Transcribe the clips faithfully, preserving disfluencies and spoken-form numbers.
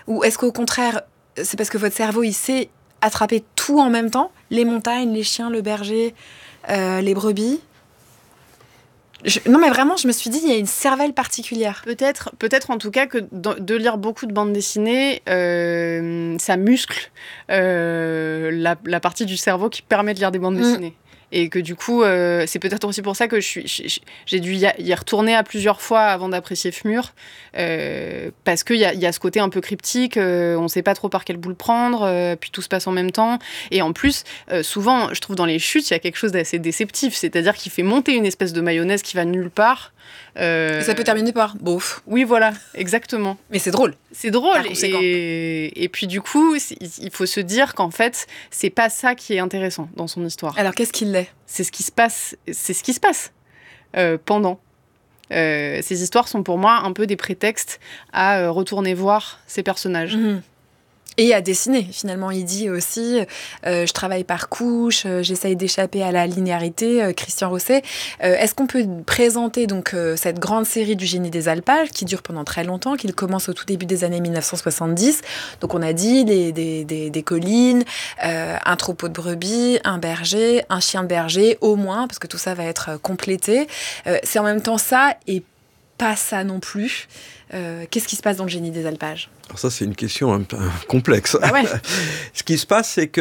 Ou est-ce qu'au contraire, c'est parce que votre cerveau, il sait attraper tout en même temps, les montagnes, les chiens, le berger, euh, les brebis? Je, non mais vraiment, je me suis dit, il y a une cervelle particulière. Peut-être, peut-être en tout cas que de, de lire beaucoup de bandes dessinées, euh, ça muscle euh, la, la partie du cerveau qui permet de lire des bandes mmh. dessinées. Et que du coup, euh, c'est peut-être aussi pour ça que je suis, je, j'ai dû y, y retourner à plusieurs fois avant d'apprécier F M U R, euh, parce qu'il y a, y a ce côté un peu cryptique, euh, on ne sait pas trop par quelle boule prendre, euh, puis tout se passe en même temps. Et en plus, euh, souvent, je trouve dans les chutes, il y a quelque chose d'assez déceptif, c'est-à-dire qu'il fait monter une espèce de mayonnaise qui va nulle part. Euh... Et ça peut terminer par bof. Oui, voilà, exactement. Mais c'est drôle. C'est drôle. Et, et puis du coup, il faut se dire qu'en fait, c'est pas ça qui est intéressant dans son histoire. Alors qu'est-ce qu'il l'est ? C'est ce qui se passe. C'est ce qui se passe euh, pendant. Euh, ces histoires sont pour moi un peu des prétextes à euh, retourner voir ces personnages. Mmh. Et à dessiner, finalement. Il dit aussi, euh, je travaille par couche, euh, j'essaye d'échapper à la linéarité, euh, Christian Rosset. Euh, est-ce qu'on peut présenter donc, euh, cette grande série du Génie des Alpages, qui dure pendant très longtemps, qui commence au tout début des années mille neuf cent soixante-dix. Donc on a dit des, des, des, des collines, euh, un troupeau de brebis, un berger, un chien de berger, au moins, parce que tout ça va être complété. Euh, c'est en même temps ça, et pas ça non plus. Euh, qu'est-ce qui se passe dans le Génie des Alpages ? Alors ça, c'est une question un peu complexe. Ah ouais. Ce qui se passe, c'est que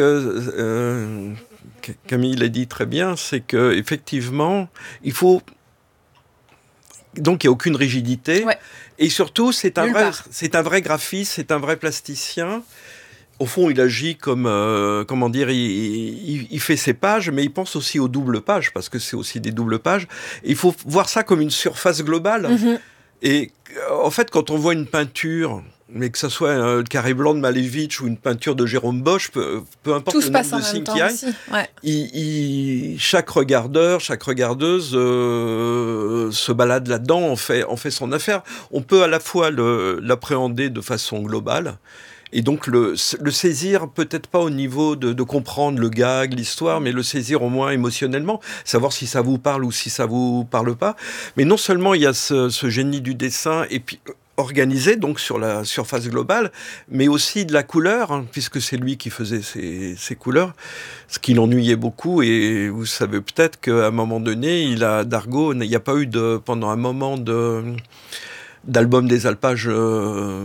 euh, Camille l'a dit très bien, c'est que effectivement, il faut donc il n'y a aucune rigidité, ouais. Et surtout, c'est un vrai, c'est un vrai graphiste, c'est un vrai plasticien. Au fond, il agit comme, euh, comment dire, il, il, il fait ses pages, mais il pense aussi aux doubles pages, parce que c'est aussi des doubles pages. Et il faut voir ça comme une surface globale. Mm-hmm. Et en fait, quand on voit une peinture, mais que ce soit euh, le carré blanc de Malevich ou une peinture de Jérôme Bosch, peu, peu importe tout le nombre de signes qu'il y a, ouais. il, il, chaque regardeur, chaque regardeuse euh, se balade là-dedans, on fait, on fait son affaire. On peut à la fois le, l'appréhender de façon globale, et donc le, le saisir, peut-être pas au niveau de, de comprendre le gag, l'histoire, mais le saisir au moins émotionnellement, savoir si ça vous parle ou si ça vous parle pas. Mais non seulement il y a ce, ce génie du dessin, et puis organisé donc sur la surface globale, mais aussi de la couleur, hein, puisque c'est lui qui faisait ces, ces couleurs, ce qui l'ennuyait beaucoup. Et vous savez peut-être qu'à un moment donné, il a Dargaud, il n'y a pas eu de, pendant un moment de... d'album des Alpages euh,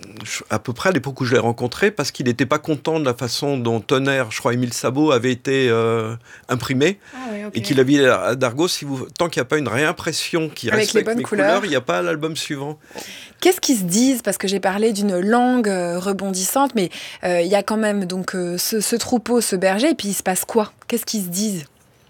à peu près à l'époque où je l'ai rencontré, parce qu'il n'était pas content de la façon dont Tonnerre, je crois Émile Sabot, avait été euh, imprimé, ah oui, okay. Et qu'il avait dit à Dargaud, si vous, tant qu'il n'y a pas une réimpression qui avec respecte les bonnes mes couleurs, couleurs, il n'y a pas l'album suivant. Qu'est-ce qu'ils se disent ? Parce que j'ai parlé d'une langue euh, rebondissante, mais il euh, y a quand même donc, euh, ce, ce troupeau, ce berger, et puis il se passe quoi ? Qu'est-ce qu'ils se disent ?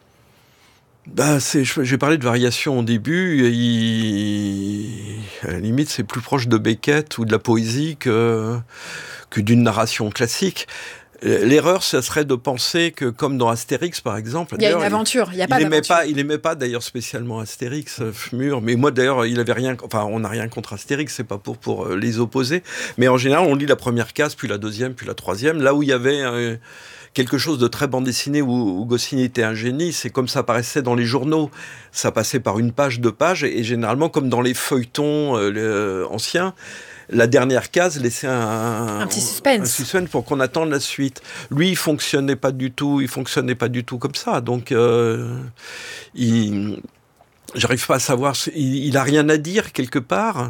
Bah, c'est, j'ai parlé de variation au début, il, à la limite c'est plus proche de Beckett ou de la poésie que, que d'une narration classique. L'erreur, ça serait de penser que, comme dans Astérix, par exemple... Il y a une aventure, il n'y a pas il d'aventure. Pas, il n'aimait pas, d'ailleurs, spécialement Astérix, F M U R, mais moi, d'ailleurs, il avait rien... Enfin, on n'a rien contre Astérix, c'est pas pour, pour les opposer. Mais en général, on lit la première case, puis la deuxième, puis la troisième. Là où il y avait... Euh, quelque chose de très bande dessinée où, où Goscinny était un génie, c'est comme ça apparaissait dans les journaux. Ça passait par une page, deux pages, et, et généralement, comme dans les feuilletons euh, les, euh, anciens, la dernière case laissait un, un petit suspense. Un suspense pour qu'on attende la suite. Lui, il fonctionnait pas du tout, il fonctionnait pas du tout comme ça. Donc, euh, il, j'arrive pas à savoir, il, il a rien à dire quelque part.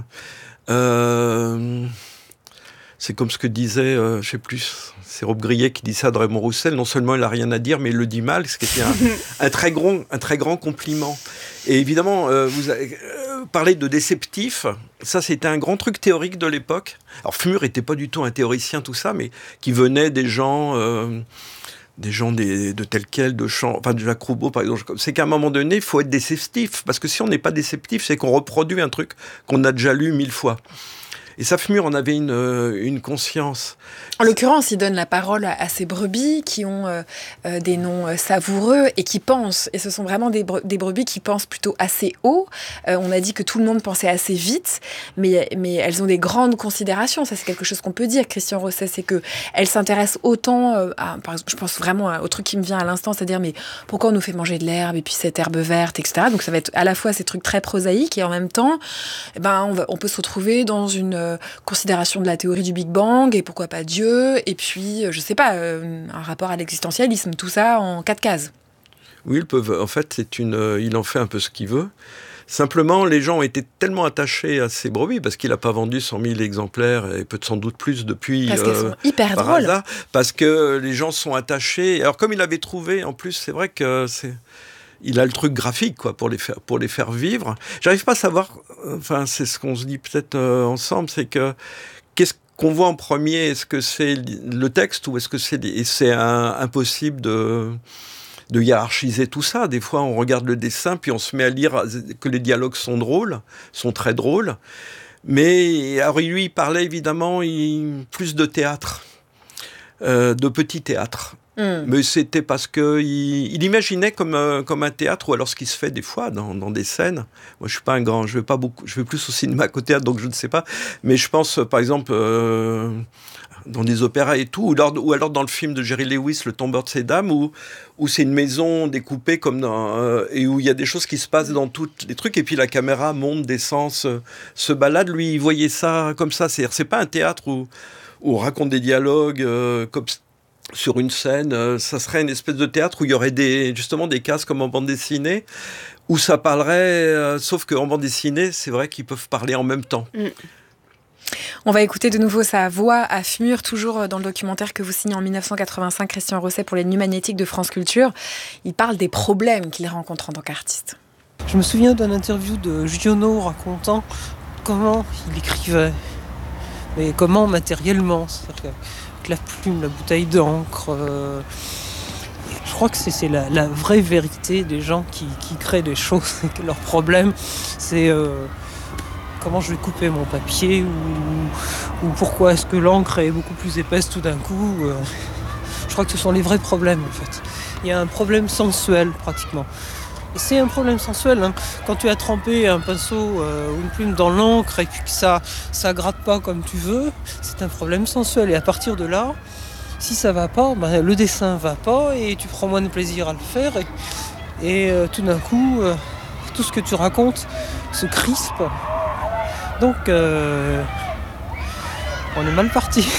Euh, c'est comme ce que disait, euh, je sais plus, c'est Rob Grillet qui dit ça de Raymond Roussel. Non seulement il a rien à dire, mais il le dit mal, ce qui était un, un très grand, un très grand compliment. Et évidemment, euh, vous avez euh, parlé de déceptif. Ça, c'était un grand truc théorique de l'époque. Alors, F M U R n'était pas du tout un théoricien, tout ça, mais qui venait des gens, euh, des gens des, de tel quel, de Champ, enfin de Jacques Roubaud, par exemple. C'est qu'à un moment donné, il faut être déceptif, parce que si on n'est pas déceptif, c'est qu'on reproduit un truc qu'on a déjà lu mille fois. Et ça, F M U R en avait une, une conscience. En l'occurrence, il donne la parole à, à ces brebis qui ont euh, euh, des noms euh, savoureux et qui pensent. Et ce sont vraiment des, bre- des brebis qui pensent plutôt assez haut. Euh, on a dit que tout le monde pensait assez vite, mais, mais elles ont des grandes considérations. Ça, c'est quelque chose qu'on peut dire, Christian Rosset, c'est qu'elles s'intéressent autant euh, à... Par exemple, je pense vraiment au truc qui me vient à l'instant, c'est-à-dire, mais pourquoi on nous fait manger de l'herbe et puis cette herbe verte, et cetera. Donc ça va être à la fois ces trucs très prosaïques et en même temps, eh ben, on, va, on peut se retrouver dans une... euh, considération de la théorie du Big Bang, et pourquoi pas Dieu, et puis, euh, je sais pas, euh, un rapport à l'existentialisme, tout ça en quatre cases. Oui, ils peuvent, en fait, c'est une, euh, il en fait un peu ce qu'il veut. Simplement, les gens ont été tellement attachés à ces brebis, parce qu'il n'a pas vendu cent mille exemplaires, et peut-être sans doute plus depuis. Parce qu'elles euh, sont hyper par drôles. hasard, parce que les gens sont attachés. Alors, comme il avait trouvé, en plus, c'est vrai que c'est... Il a le truc graphique, quoi, pour les faire, pour les faire vivre. J'arrive pas à savoir, enfin, c'est ce qu'on se dit peut-être euh, ensemble, c'est que, qu'est-ce qu'on voit en premier? Est-ce que c'est le texte ou est-ce que c'est... Et c'est un, impossible de... de hiérarchiser tout ça. Des fois, on regarde le dessin, puis on se met à lire que les dialogues sont drôles, sont très drôles. Mais alors, lui, il parlait évidemment il, plus de théâtre, euh, de petit théâtre. Mm. Mais c'était parce qu'il il imaginait comme, euh, comme un théâtre, ou alors ce qui se fait des fois dans, dans des scènes. Moi, je suis pas un grand, je vais pas beaucoup, je vais plus au cinéma qu'au théâtre, donc je ne sais pas. Mais je pense, par exemple... Euh, dans des opéras et tout, ou alors, ou alors dans le film de Jerry Lewis, Le Tombeur de ces dames, où, où c'est une maison découpée comme dans, euh, et où il y a des choses qui se passent dans tous les trucs, et puis la caméra monte, descend, se, se balade. Lui, il voyait ça comme ça. C'est-à-dire, c'est pas un théâtre où, où on raconte des dialogues euh, comme sur une scène. Euh, ça serait une espèce de théâtre où il y aurait des, justement des cases comme en bande dessinée, où ça parlerait, euh, sauf qu'en bande dessinée, c'est vrai qu'ils peuvent parler en même temps. Mm. On va écouter de nouveau sa voix à Fmur, toujours dans le documentaire que vous signez en dix-neuf cent quatre-vingt-cinq, Christian Rosset, pour les Nuits Magnétiques de France Culture. Il parle des problèmes qu'il rencontre en tant qu'artiste. Je me souviens d'une interview de Giono racontant comment il écrivait, mais comment matériellement, c'est-à-dire avec la plume, la bouteille d'encre. Euh... Je crois que c'est, c'est la, la vraie vérité des gens qui, qui créent des choses, que leur problème, c'est... Euh... comment je vais couper mon papier, ou, ou pourquoi est-ce que l'encre est beaucoup plus épaisse tout d'un coup. Euh, je crois que ce sont les vrais problèmes en fait. Il y a un problème sensuel pratiquement. Et c'est un problème sensuel, hein. Quand tu as trempé un pinceau euh, ou une plume dans l'encre et puis que ça ça gratte pas comme tu veux, c'est un problème sensuel. Et à partir de là, si ça va pas, ben, le dessin va pas et tu prends moins de plaisir à le faire. Et, et euh, tout d'un coup, euh, tout ce que tu racontes se crispe. Donc, euh, on est mal parti.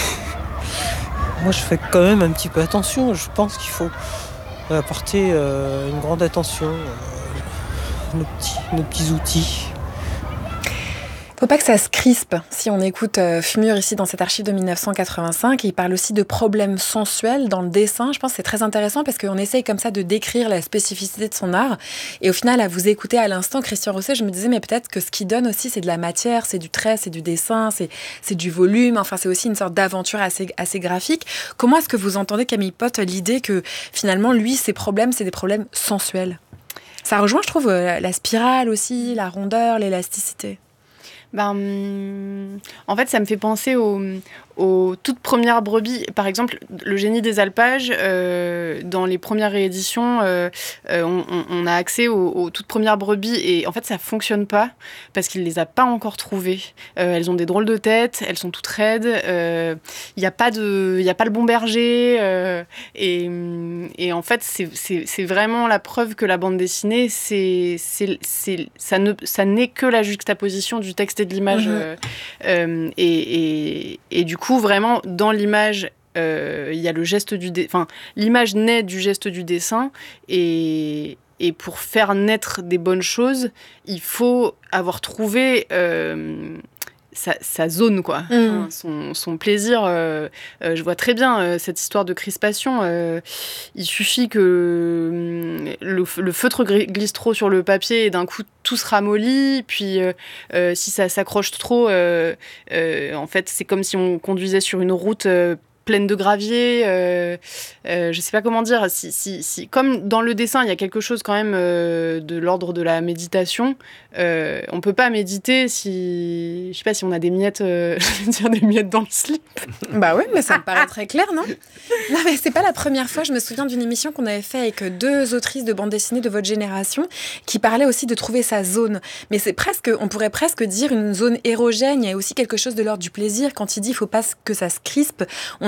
Moi, je fais quand même un petit peu attention. Je pense qu'il faut apporter euh, une grande attention à nos petits, nos petits outils. Faut pas que ça se crispe. Si on écoute euh, Fmur ici dans cette archive de dix-neuf cent quatre-vingt-cinq, il parle aussi de problèmes sensuels dans le dessin. Je pense que c'est très intéressant parce qu'on essaye comme ça de décrire la spécificité de son art. Et au final, à vous écouter à l'instant, Christian Rosset, je me disais, mais peut-être que ce qu'il donne aussi, c'est de la matière, c'est du trait, c'est du dessin, c'est, c'est du volume. Enfin, c'est aussi une sorte d'aventure assez, assez graphique. Comment est-ce que vous entendez, Camille Pott, l'idée que finalement, lui, ses problèmes, c'est des problèmes sensuels? Ça rejoint, je trouve, la spirale aussi, la rondeur, l'élasticité. Ben, en fait, ça me fait penser aux, aux toutes premières brebis. Par exemple, Le Génie des Alpages, euh, dans les premières rééditions, euh, euh, on, on a accès aux, aux toutes premières brebis et en fait, ça fonctionne pas parce qu'il les a pas encore trouvées. Euh, elles ont des drôles de têtes, elles sont toutes raides. Il euh, y a pas de, il y a pas le bon berger euh, et, et en fait, c'est, c'est, c'est vraiment la preuve que la bande dessinée, c'est, c'est, c'est, ça ne, ça n'est que la juxtaposition du texte et de l'image. Mmh. Euh, euh, et, et, et du coup, vraiment, dans l'image, il euh, y a le geste du dessin. Enfin, l'image naît du geste du dessin. Et, et pour faire naître des bonnes choses, il faut avoir trouvé euh, sa, sa zone, quoi. Mmh. Enfin, son, son plaisir. Euh, euh, je vois très bien euh, cette histoire de crispation. Euh, il suffit que euh, le, le feutre glisse trop sur le papier et d'un coup, tout se ramollit. Puis, euh, euh, si ça s'accroche trop, euh, euh, en fait, c'est comme si on conduisait sur une route euh, pleine de gravier, euh, euh, je sais pas comment dire, si, si, si, comme dans le dessin, il y a quelque chose quand même euh, de l'ordre de la méditation, euh, on peut pas méditer si, je sais pas, si on a des miettes, euh, je veux dire des miettes dans le slip. Bah oui, mais ça me paraît très clair, non? Non, mais c'est pas la première fois, je me souviens d'une émission qu'on avait fait avec deux autrices de bande dessinée de votre génération qui parlaient aussi de trouver sa zone. Mais c'est presque, on pourrait presque dire une zone érogène, il y a aussi quelque chose de l'ordre du plaisir. Quand il dit il faut pas que ça se crispe, on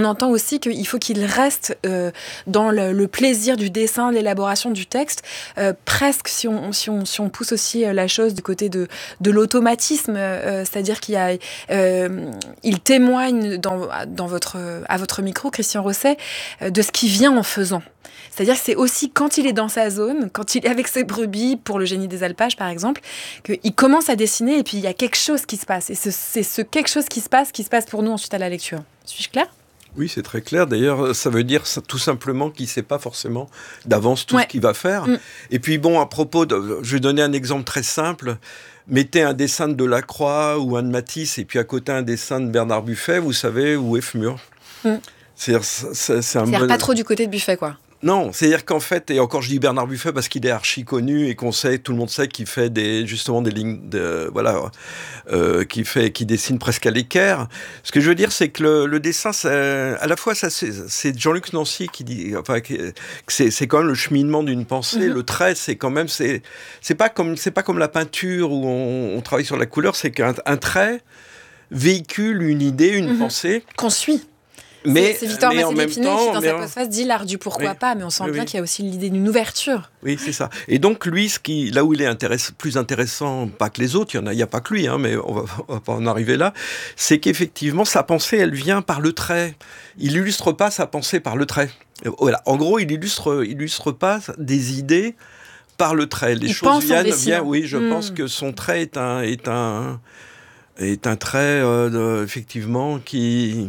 entend aussi qu'il faut qu'il reste euh, dans le, le plaisir du dessin, l'élaboration du texte, euh, presque si on, si, on, si on pousse aussi la chose du côté de, de l'automatisme, euh, c'est-à-dire qu'il y a, euh, il témoigne dans, dans votre, à votre micro, Christian Rosset, euh, de ce qui vient en faisant. C'est-à-dire que c'est aussi quand il est dans sa zone, quand il est avec ses brebis, pour le génie des alpages par exemple, qu'il commence à dessiner et puis il y a quelque chose qui se passe. Et ce, c'est ce quelque chose qui se passe qui se passe pour nous ensuite à la lecture. Suis-je claire ? Oui, c'est très clair. D'ailleurs, ça veut dire tout simplement qu'il ne sait pas forcément d'avance tout ouais. ce qu'il va faire. Mm. Et puis bon, à propos, de, je vais donner un exemple très simple. Mettez un dessin de Delacroix ou un de Matisse et puis à côté un dessin de Bernard Buffet, vous savez où est Fmur. Mm. C'est-à-dire, c'est, c'est un C'est-à-dire bon... pas trop du côté de Buffet, quoi. Non, c'est-à-dire qu'en fait, et encore je dis Bernard Buffet parce qu'il est archi connu et qu'on sait, tout le monde sait qu'il fait des, justement des lignes, de, voilà, euh, qui fait, qui dessine presque à l'équerre. Ce que je veux dire, c'est que le, le dessin, c'est, à la fois, ça, c'est, c'est Jean-Luc Nancy qui dit, enfin, que c'est, c'est quand même le cheminement d'une pensée. Mm-hmm. Le trait, c'est quand même, c'est, c'est pas comme, c'est pas comme la peinture où on, on travaille sur la couleur. C'est qu'un un trait véhicule une idée, une mm-hmm. pensée qu'on suit. Mais, c'est, c'est Victor Massé-Lépinay qui, dans sa mais, postface, dit l'art du pourquoi oui, pas, mais on sent oui, bien oui. qu'il y a aussi l'idée d'une ouverture. Oui, c'est ça. Et donc, lui, ce qui, là où il est intéress- plus intéressant, pas que les autres, il n'y a, a pas que lui, hein, mais on va, on va pas en arriver là, c'est qu'effectivement, sa pensée, elle vient par le trait. Il n'illustre pas sa pensée par le trait. Voilà. En gros, il illustre, illustre pas des idées par le trait. Les il choses viennent, viennent. Oui, je mmh. pense que son trait est un, est un, est un trait, euh, de, effectivement, qui...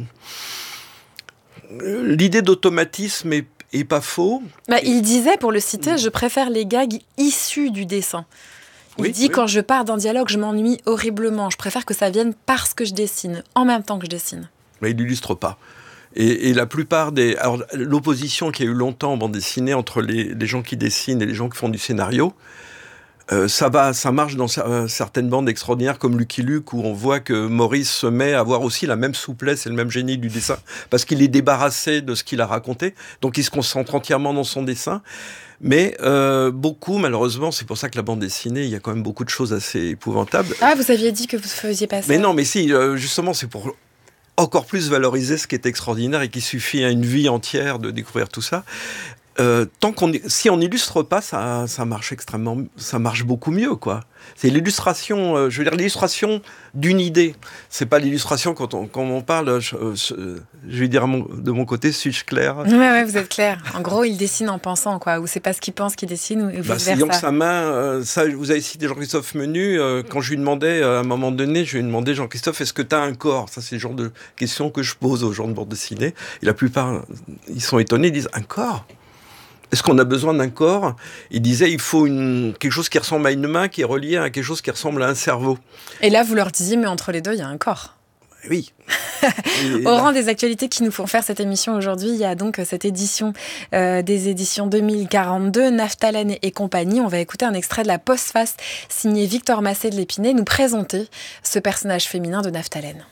L'idée d'automatisme est, est pas faux. Bah, il disait, pour le citer, je préfère les gags issus du dessin. Il oui, dit, oui. quand je pars d'un dialogue, je m'ennuie horriblement. Je préfère que ça vienne parce que je dessine, en même temps que je dessine. Mais il n'illustre pas. Et, et la plupart des... Alors, l'opposition qu'il y a eu longtemps en bande dessinée entre les, les gens qui dessinent et les gens qui font du scénario, Euh, ça va, ça marche dans euh, certaines bandes extraordinaires comme Lucky Luke où on voit que Maurice se met à avoir aussi la même souplesse et le même génie du dessin parce qu'il est débarrassé de ce qu'il a raconté, donc il se concentre entièrement dans son dessin. Mais euh, beaucoup, malheureusement, c'est pour ça que la bande dessinée, il y a quand même beaucoup de choses assez épouvantables. Ah, vous aviez dit que vous ne faisiez pas ça. Mais non, mais si, euh, justement, c'est pour encore plus valoriser ce qui est extraordinaire et qu'il suffit à une vie entière de découvrir tout ça. Euh, tant qu'on, si on n'illustre pas, ça, ça marche extrêmement, ça marche beaucoup mieux, quoi. C'est l'illustration, euh, je veux dire l'illustration d'une idée. C'est pas l'illustration quand on, quand on parle. Je, je, je vais dire mon, de mon côté, suis-je clair ? Ouais, ouais, vous êtes clair. En gros, il dessine en pensant, quoi. Ou c'est pas ce qu'il pense qu'il dessine, ou vice bah, versa. Disons sa main, euh, ça, vous avez cité Jean-Christophe Menu. Euh, quand je lui demandais, euh, à un moment donné, je lui ai demandé, Jean-Christophe, est-ce que tu as un corps ? Ça, c'est le genre de question que je pose aux gens de bande dessinée. Et la plupart, ils sont étonnés, ils disent un corps ? Est-ce qu'on a besoin d'un corps ? Il disait, il faut une, quelque chose qui ressemble à une main, qui est relié à quelque chose qui ressemble à un cerveau. Et là, vous leur disiez, mais entre les deux, il y a un corps. Oui. Au rang des actualités qui nous font faire cette émission aujourd'hui, il y a donc cette édition euh, des éditions deux mille quarante-deux, Naphtalène et compagnie. On va écouter un extrait de la postface signée Victor Massé-Lépinay nous présenter ce personnage féminin de Naphtalène.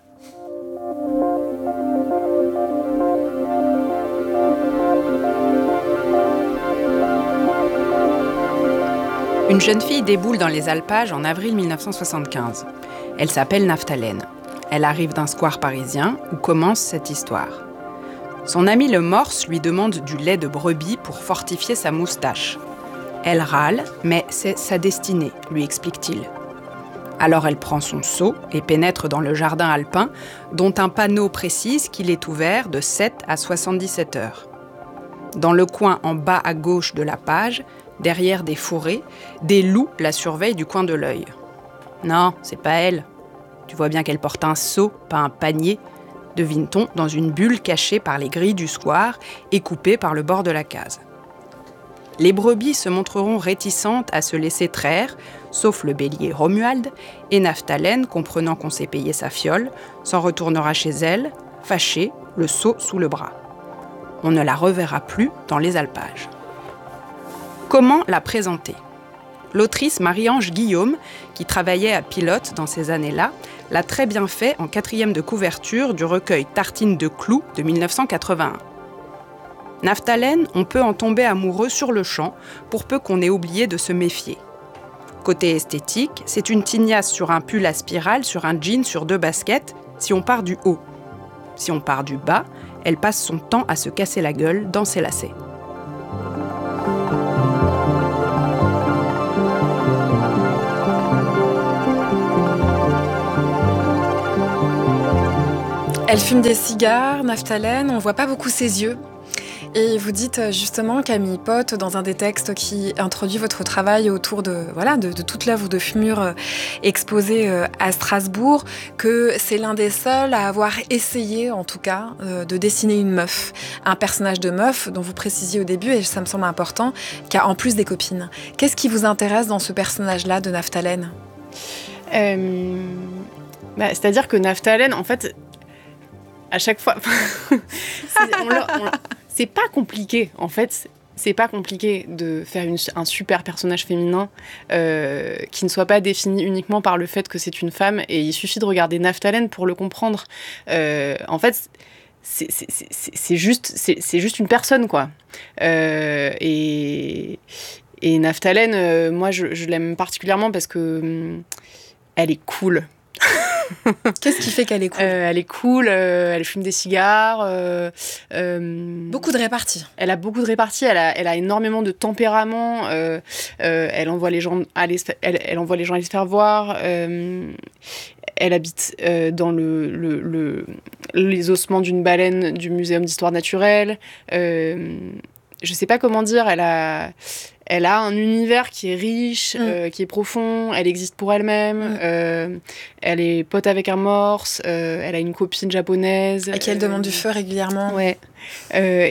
Une jeune fille déboule dans les alpages en avril dix-neuf cent soixante-quinze. Elle s'appelle Naphtalène. Elle arrive d'un square parisien où commence cette histoire. Son ami le morse lui demande du lait de brebis pour fortifier sa moustache. Elle râle, mais c'est sa destinée, lui explique-t-il. Alors elle prend son seau et pénètre dans le jardin alpin, dont un panneau précise qu'il est ouvert de sept à soixante-dix-sept heures. Dans le coin en bas à gauche de la page, derrière des fourrés, des loups la surveillent du coin de l'œil. Non, c'est pas elle. Tu vois bien qu'elle porte un seau, pas un panier, devine-t-on, dans une bulle cachée par les grilles du square et coupée par le bord de la case. Les brebis se montreront réticentes à se laisser traire, sauf le bélier Romuald, et Naphtalène, comprenant qu'on s'est payé sa fiole, s'en retournera chez elle, fâchée, le seau sous le bras. On ne la reverra plus dans les alpages. Comment la présenter ? L'autrice Marie-Ange Guillaume, qui travaillait à Pilote dans ces années-là, l'a très bien fait en quatrième de couverture du recueil Tartines de clous de dix-neuf cent quatre-vingt-un. Naphtalène, on peut en tomber amoureux sur le champ, pour peu qu'on ait oublié de se méfier. Côté esthétique, c'est une tignasse sur un pull à spirale, sur un jean, sur deux baskets, si on part du haut. Si on part du bas, Elle passe son temps à se casser la gueule dans ses lacets. Elle fume des cigares, Naphtalène, on ne voit pas beaucoup ses yeux. Et vous dites justement, Camille Pott, dans un des textes qui introduit votre travail autour de, voilà, de, de toute l'œuvre de Fmur exposée à Strasbourg, que c'est l'un des seuls à avoir essayé, en tout cas, de dessiner une meuf. Un personnage de meuf dont vous précisiez au début, et ça me semble important, qui a en plus des copines. Qu'est-ce qui vous intéresse dans ce personnage-là de Naphtalène ? euh, bah, C'est-à-dire que Naphtalène, en fait, à chaque fois... c'est, on l'a, on l'a, c'est pas compliqué, en fait. C'est pas compliqué de faire une, un super personnage féminin euh, qui ne soit pas défini uniquement par le fait que c'est une femme. Et il suffit de regarder Naphtalène pour le comprendre. Euh, en fait, c'est, c'est, c'est, c'est, juste, c'est, c'est juste une personne, quoi. Euh, et, et Naphtalène, euh, moi, je, je l'aime particulièrement parce que hum, elle est cool. Qu'est-ce qui fait qu'elle est cool ? euh, Elle est cool, euh, elle fume des cigares. Euh, euh, beaucoup de réparties. Elle a beaucoup de réparties, elle a, elle a énormément de tempérament. Euh, euh, elle, envoie les gens aller se, elle, elle envoie les gens aller se faire voir. Euh, elle habite euh, dans le, le, le, les ossements d'une baleine du Muséum d'histoire naturelle. Euh, je ne sais pas comment dire, elle a... Elle a un univers qui est riche, mmh. euh, qui est profond, elle existe pour elle-même, mmh. euh, elle est pote avec un morse, euh, elle a une copine japonaise. À qui elle euh, demande du feu régulièrement. Ouais. Euh,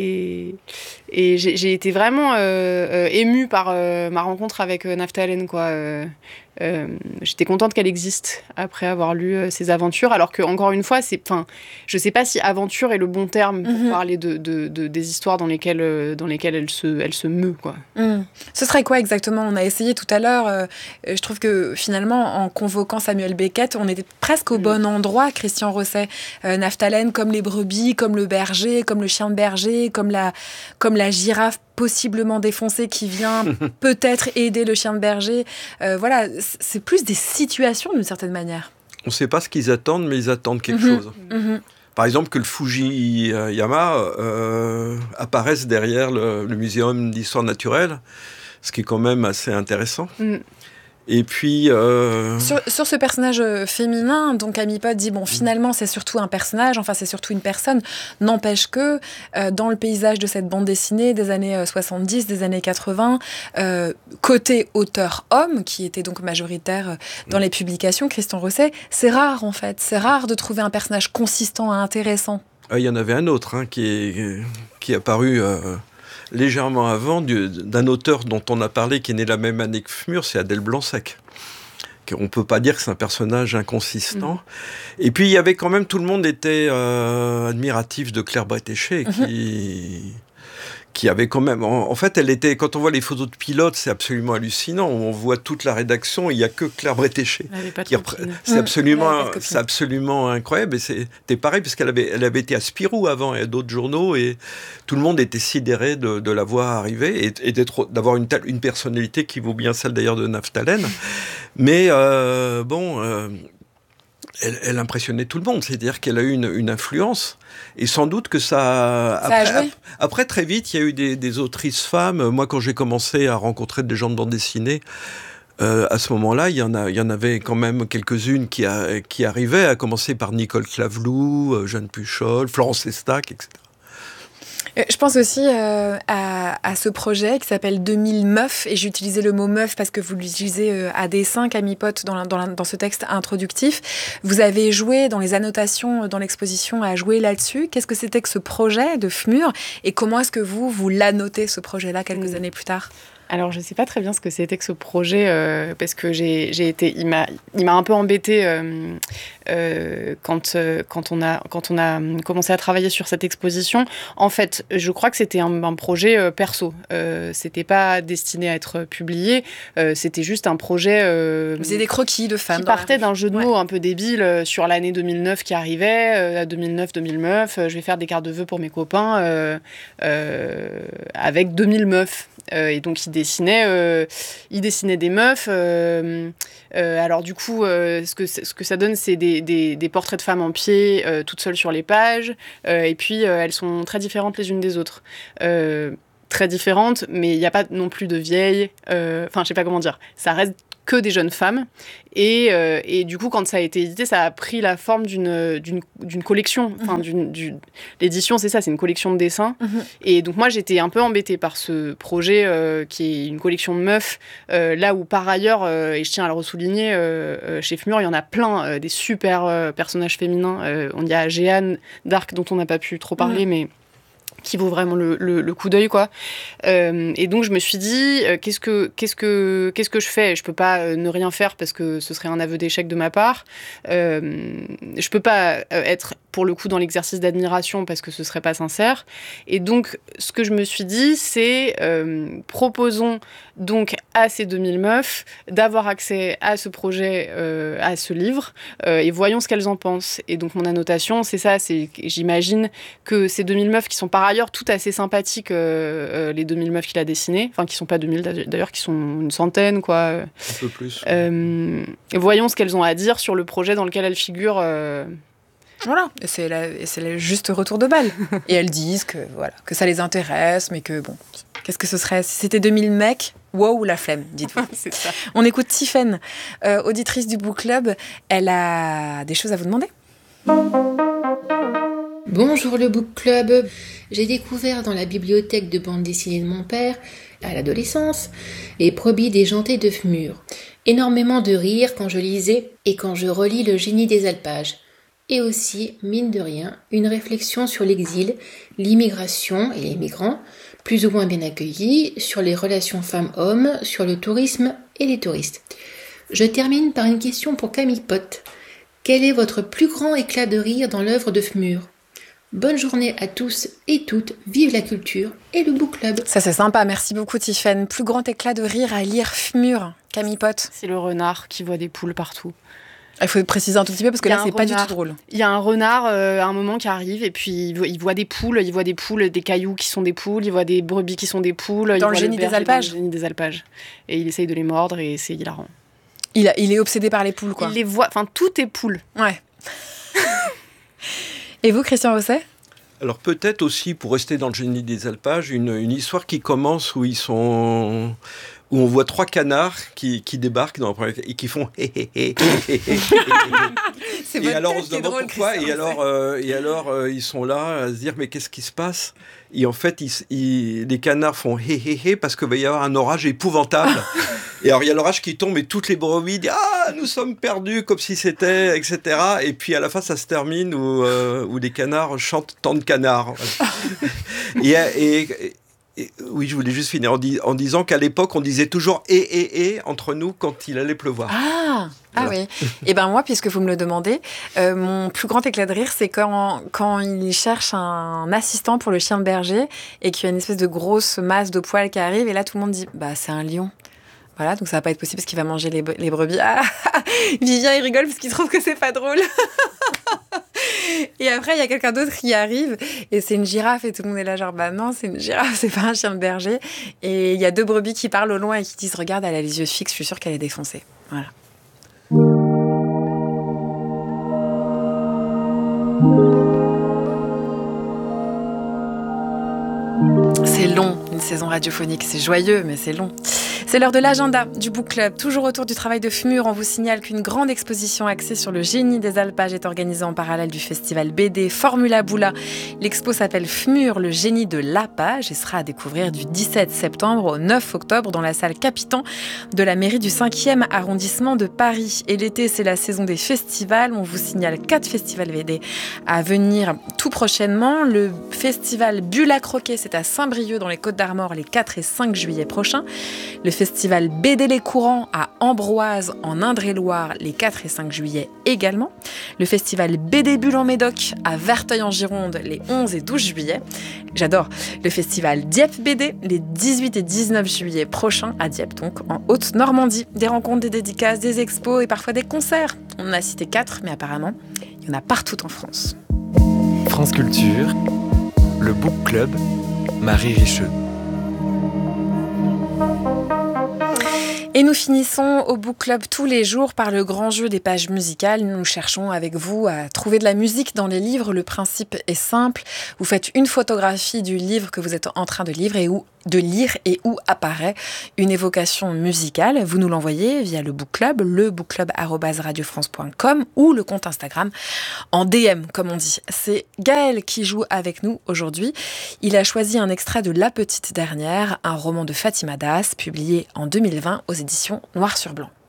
et et j'ai, j'ai été vraiment euh, euh, émue par euh, ma rencontre avec euh, Naphtalène, quoi. Euh, euh, j'étais contente qu'elle existe après avoir lu euh, ses aventures, alors que encore une fois, c'est, enfin, je sais pas si aventure est le bon terme pour mmh. parler de, de, de des histoires dans lesquelles euh, dans lesquelles elle se elle se meut, quoi. Mmh. Ce serait quoi exactement ? On a essayé tout à l'heure. Euh, je trouve que finalement, en convoquant Samuel Beckett, on était presque au mmh. bon endroit. Christian Rosset, euh, Naphtalène, comme les brebis, comme le berger, comme le chien de berger, comme la comme la girafe possiblement défoncée qui vient peut-être aider le chien de berger. Euh, voilà, c'est plus des situations d'une certaine manière. On ne sait pas ce qu'ils attendent, mais ils attendent quelque mmh. chose. Mmh. Par exemple, que le Fujiyama euh, apparaisse derrière le, le Muséum d'histoire naturelle, ce qui est quand même assez intéressant. Mmh. Et puis... Euh... Sur, sur ce personnage féminin, donc Camille Pott dit, bon, finalement, c'est surtout un personnage, enfin, c'est surtout une personne. N'empêche que, euh, dans le paysage de cette bande dessinée des années soixante-dix, des années quatre-vingts, euh, côté auteur-homme, qui était donc majoritaire dans les publications, Christian Rosset, c'est rare, en fait. C'est rare de trouver un personnage consistant et intéressant. Il y en avait un autre hein, qui, est, qui est apparu... Euh... légèrement avant, du, d'un auteur dont on a parlé, qui est né la même année que Fmur, c'est Adèle Blanc-Sec. On ne peut pas dire que c'est un personnage inconsistant. Mmh. Et puis, il y avait quand même, tout le monde était euh, admiratif de Claire Bretéché, mmh. qui... qui avait quand même... En, en fait, elle était... Quand on voit les photos de pilote, c'est absolument hallucinant. On voit toute la rédaction, il n'y a que Claire Bretéché. Repre... C'est, mmh. absolument, c'est absolument incroyable. Et c'était pareil, parce qu'elle avait, elle avait été à Spirou avant, et à d'autres journaux, et tout le monde était sidéré de, de la voir arriver, et, et d'être, d'avoir une, telle, une personnalité qui vaut bien celle d'ailleurs de Naphtalène. Mais euh, bon... Euh, Elle, elle impressionnait tout le monde, c'est-à-dire qu'elle a eu une, une influence, et sans doute que ça... ça après, a joué. Après, très vite, il y a eu des, des autrices femmes. Moi, quand j'ai commencé à rencontrer des gens de bande dessinée, euh, à ce moment-là, il y en a, il y en avait quand même quelques-unes qui, a, qui arrivaient, à commencer par Nicole Claveloux, Jeanne Puchol, Florence Estac, et cetera. Je pense aussi euh, à, à ce projet qui s'appelle deux mille meufs, et j'ai utilisé le mot meuf parce que vous l'utilisez euh, à dessein, Camille Pott, dans, la, dans, la, dans ce texte introductif. Vous avez joué dans les annotations, dans l'exposition, à jouer là-dessus. Qu'est-ce que c'était que ce projet de Fmur, et comment est-ce que vous, vous l'annotez, ce projet-là, quelques mmh. années plus tard ? Alors, je ne sais pas très bien ce que c'était que ce projet, euh, parce que j'ai, j'ai été, il m'a, il m'a un peu embêtée euh, euh, quand, euh, quand, on a, quand on a commencé à travailler sur cette exposition. En fait, je crois que c'était un, un projet euh, perso. Euh, c'était pas destiné à être publié. Euh, c'était juste un projet... Euh, Vous avez des croquis de femmes. Qui partait d'un jeu de mots ouais. un peu débile euh, sur l'année deux mille neuf qui arrivait. Euh, deux mille neuf deux mille neuf, euh, je vais faire des cartes de vœux pour mes copains euh, euh, avec deux mille meufs. Euh, et donc, il dessinait, euh, il dessinait des meufs. Euh, euh, alors du coup, euh, ce, que, ce que ça donne, c'est des, des, des portraits de femmes en pied, euh, toutes seules sur les pages. Euh, et puis, euh, elles sont très différentes les unes des autres. Euh, très différentes, mais il n'y a pas non plus de vieilles. Enfin, euh, je ne sais pas comment dire. Ça reste que des jeunes femmes. Et, euh, et du coup, quand ça a été édité, ça a pris la forme d'une, d'une, d'une collection. Enfin, mm-hmm. d'une, d'une... L'édition, c'est ça, c'est une collection de dessins. Mm-hmm. Et donc, moi, j'étais un peu embêtée par ce projet euh, qui est une collection de meufs. Euh, là où, par ailleurs, euh, et je tiens à le ressouligner, euh, euh, chez Fmur, il y en a plein, euh, des super euh, personnages féminins. Euh, on y a Jeanne d'Arc, dont on n'a pas pu trop parler, mm-hmm. mais qui vaut vraiment le, le, le coup d'œil, quoi. Euh, et donc, je me suis dit, euh, qu'est-ce que, qu'est-ce que, qu'est-ce que je fais ? Je peux pas euh, ne rien faire parce que ce serait un aveu d'échec de ma part. Euh, je peux pas euh, être, pour le coup, dans l'exercice d'admiration parce que ce serait pas sincère. Et donc, ce que je me suis dit, c'est euh, proposons donc à ces deux mille meufs d'avoir accès à ce projet, euh, à ce livre, euh, et voyons ce qu'elles en pensent. Et donc, mon annotation, c'est ça, c'est, j'imagine que ces deux mille meufs qui sont par ailleurs toutes assez sympathiques, euh, euh, les deux mille meufs qu'il a dessinées, enfin qui sont pas deux mille d'ailleurs, qui sont une centaine, quoi. Un peu plus. Euh, et voyons ce qu'elles ont à dire sur le projet dans lequel elles figurent. Euh... Voilà, et c'est, la, et c'est le juste retour de balle. Et elles disent que, voilà, que ça les intéresse, mais que bon, qu'est-ce que ce serait si c'était deux mille mecs? Wow, la flemme, dites-vous. C'est ça. On écoute Tiffaine, euh, auditrice du Book Club. Elle a des choses à vous demander. Bonjour le Book Club. J'ai découvert dans la bibliothèque de bande dessinée de mon père, à l'adolescence, les Brebis déjantées de Fmur. Énormément de rire quand je lisais et quand je relis Le Génie des Alpages. Et aussi, mine de rien, une réflexion sur l'exil, l'immigration et les migrants, plus ou moins bien accueillis, sur les relations femmes-hommes, sur le tourisme et les touristes. Je termine par une question pour Camille Pott. Quel est votre plus grand éclat de rire dans l'œuvre de Fmur ? Bonne journée à tous et toutes, vive la culture et le Book Club. Ça c'est sympa, merci beaucoup Tiffaine. Plus grand éclat de rire à lire Fmur, Camille Pott. C'est le renard qui voit des poules partout. Il faut préciser un tout petit peu parce que là c'est pas du tout drôle. Il y a un renard euh, à un moment qui arrive et puis il voit des poules, il voit des poules, des cailloux qui sont des poules, il voit des brebis qui sont des poules. Dans le génie des alpages. Dans le génie des alpages. Et il essaye de les mordre et c'est hilarant. Il, a, il est obsédé par les poules, quoi. Il les voit, enfin tout est poule. Ouais. Et vous, Christian Rosset ? Alors peut-être aussi, pour rester dans le génie des alpages, une, une histoire qui commence où ils sont... où on voit trois canards qui, qui débarquent dans le premier, et qui font hé hé hé hé hé. Et alors on se demande drôle, pourquoi, et alors, euh, et alors euh, ils sont là à se dire mais qu'est-ce qui se passe ? Et en fait, ils, ils, les canards font hé hé hé parce qu'il va y avoir un orage épouvantable. Et alors il y a l'orage qui tombe et toutes les brebis disent ah nous sommes perdus comme si c'était, et cetera. Et puis à la fin ça se termine où, euh, où les canards chantent tant de canards. et, et, et Et, oui, je voulais juste finir en, dis- en disant qu'à l'époque, on disait toujours « et, et, et » entre nous quand il allait pleuvoir. Ah, voilà. Ah oui. Et bien moi, puisque vous me le demandez, euh, mon plus grand éclat de rire, c'est quand, quand il cherche un assistant pour le chien de berger et qu'il y a une espèce de grosse masse de poils qui arrive et là, tout le monde dit « bah c'est un lion ». Voilà, donc ça va pas être possible parce qu'il va manger les, les brebis. Ah, Vivien, il rigole parce qu'il trouve que c'est pas drôle. Et après, il y a quelqu'un d'autre qui arrive et c'est une girafe et tout le monde est là genre bah non, c'est une girafe, c'est pas un chien de berger. Et il y a deux brebis qui parlent au loin et qui disent regarde, elle a les yeux fixes, je suis sûre qu'elle est défoncée. Voilà. C'est long, une saison radiophonique, c'est joyeux, mais c'est long. C'est l'heure de l'agenda du Book Club. Toujours autour du travail de Fmur, on vous signale qu'une grande exposition axée sur le génie des alpages est organisée en parallèle du festival B D Formula Boula. L'expo s'appelle Fmur, le génie de l'alpage et sera à découvrir du dix-sept septembre au neuf octobre dans la salle Capitan de la mairie du cinquième arrondissement de Paris. Et l'été, c'est la saison des festivals. On vous signale quatre festivals B D à venir tout prochainement. Le festival Bulle à croquer, c'est à Saint-Brieuc dans les Côtes-d'Armor les quatre et cinq juillet prochains. Le festival B D Les Courants à Ambroise en Indre-et-Loire les quatre et cinq juillet également. Le festival B D Bulle en Médoc à Verteuil en Gironde les onze et douze juillet. J'adore. Le festival Dieppe B D les dix-huit et dix-neuf juillet prochains à Dieppe, donc en Haute-Normandie. Des rencontres, des dédicaces, des expos et parfois des concerts. On en a cité quatre, mais apparemment, il y en a partout en France. France Culture, le Book Club, Marie Richeux. Et nous finissons au Book Club tous les jours par le grand jeu des pages musicales. Nous cherchons avec vous à trouver de la musique dans les livres. Le principe est simple. Vous faites une photographie du livre que vous êtes en train de lire et où, de lire et où apparaît une évocation musicale. Vous nous l'envoyez via le Book Club, le bookclub arobase radio france point com ou le compte Instagram en D M, comme on dit. C'est Gaël qui joue avec nous aujourd'hui. Il a choisi un extrait de La Petite Dernière, un roman de Fatima Das, publié en deux mille vingt aux éditions Noir sur Blanc.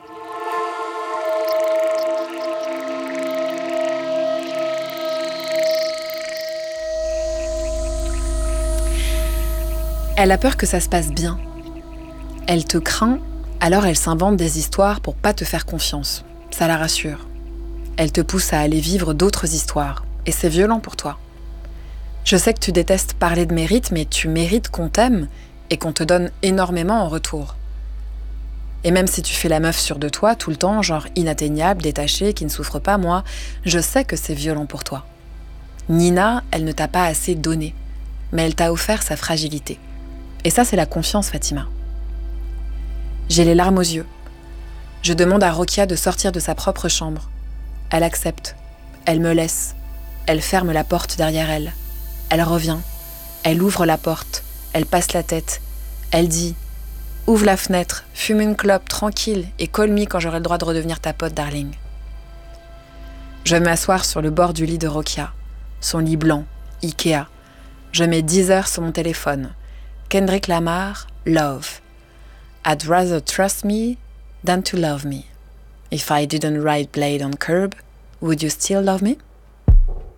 Elle a peur que ça se passe bien. Elle te craint, alors elle s'invente des histoires pour pas te faire confiance. Ça la rassure. Elle te pousse à aller vivre d'autres histoires. Et c'est violent pour toi. Je sais que tu détestes parler de mérite, mais tu mérites qu'on t'aime et qu'on te donne énormément en retour. Et même si tu fais la meuf sûre de toi tout le temps, genre inatteignable, détachée, qui ne souffre pas, moi, je sais que c'est violent pour toi. Nina, elle ne t'a pas assez donné, mais elle t'a offert sa fragilité. Et ça, c'est la confiance, Fatima. J'ai les larmes aux yeux. Je demande à Rokia de sortir de sa propre chambre. Elle accepte. Elle me laisse. Elle ferme la porte derrière elle. Elle revient. Elle ouvre la porte. Elle passe la tête. Elle dit « Ouvre la fenêtre, fume une clope, tranquille, et call me quand j'aurai le droit de redevenir ta pote, darling. » Je vais m'asseoir sur le bord du lit de Rokia. Son lit blanc, Ikea. Je mets dix heures sur mon téléphone. Kendrick Lamar, Love. I'd rather trust me than to love me. If I didn't ride blade on curb, would you still love me?